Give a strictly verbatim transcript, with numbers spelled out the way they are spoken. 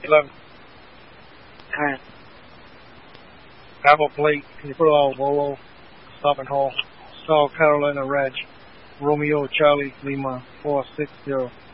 eleven. ten. Apple plate, can you put it all Volo, stop and haul, South Carolina Reg, Romeo Charlie Lima four six zero.